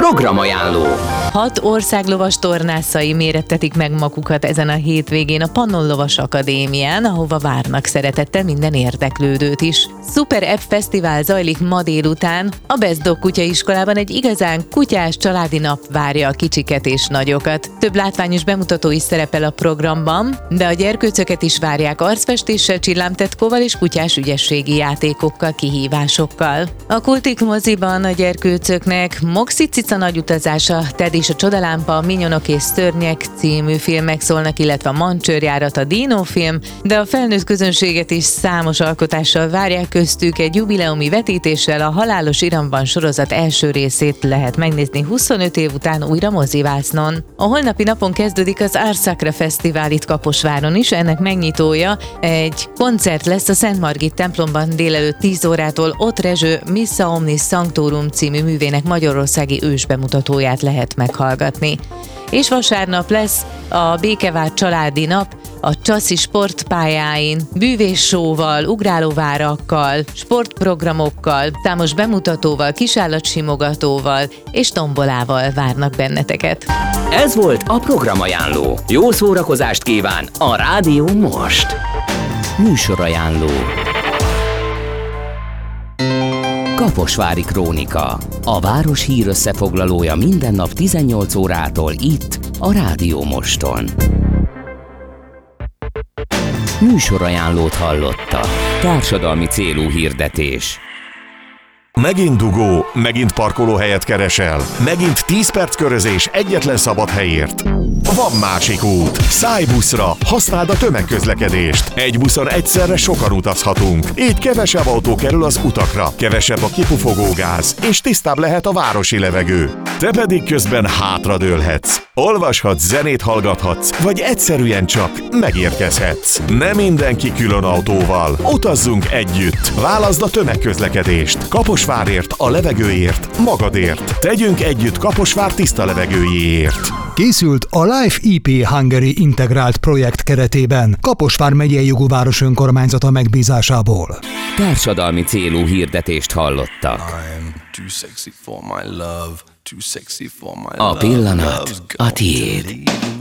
Programajánló. 6 ország lovas tornászai mérettetik meg magukat ezen a hétvégén a Pannon Lovas Akadémián, ahova várnak szeretettel minden érdeklődőt is. Super App Fesztivál zajlik ma délután. A Best Dog kutyaiskolában egy igazán kutyás családi nap várja a kicsiket és nagyokat. Több látványos bemutató is szerepel a programban, de a gyerkőcöket is várják arcfestéssel, csillámtetkóval és kutyás ügyességi játékokkal, kihívásokkal. A Kultik moziban a gyerkőcöknek Moxi cica nagy utazása, Ted és a Csodalámpa, Minyonok és Szörnyek című filmek szólnak, illetve a Mancsőrjárat, a Dino film, de a felnőtt közönséget is számos alkotással várják, köztük egy jubileumi vetítéssel a Halálos Iramban sorozat első részét lehet megnézni 25 év után újra mozivásznon. A holnapi napon kezdődik az Ars Sacra Fesztivál itt Kaposváron is, ennek megnyitója egy koncert lesz a Szent Margit templomban délelőtt 10 órától, ott Rezső Missa Omnis Sanctorum című művének magyarországi ősbemutatóját lehet meghallgatni. És vasárnap lesz a Békevár családi nap, a Csaszi sportpályáin, bűvéssóval, ugrálóvárakkal, sportprogramokkal, számos bemutatóval, kisállatsimogatóval és tombolával várnak benneteket. Ez volt a Programajánló. Jó szórakozást kíván a Rádió most. Műsorajánló. Kaposvári Krónika. A város hírösszefoglalója minden nap 18 órától itt, a Rádió Moston. Műsorajánlót hallotta. Társadalmi célú hirdetés. Megint dugó, megint parkolóhelyet keresel, megint 10 perc körözés egyetlen szabad helyért. Van másik út. Szállj buszra, használd a tömegközlekedést. Egy buszon egyszerre sokan utazhatunk. Így kevesebb autó kerül az utakra, kevesebb a kipufogó gáz, és tisztább lehet a városi levegő. Te pedig közben hátradőlhetsz. Olvashatsz, zenét hallgathatsz, vagy egyszerűen csak megérkezhetsz. Nem mindenki külön autóval. Utazzunk együtt. Válaszd a tömegközlekedést. Kaposvárért, a levegőért, magadért. Tegyünk együtt Kaposvár tiszta levegőjéért. Készült a Life EP Hungary integrált projekt keretében, Kaposvár megyei jogú város önkormányzata megbízásából. Társadalmi célú hirdetést hallottak. A pillanat a tiéd.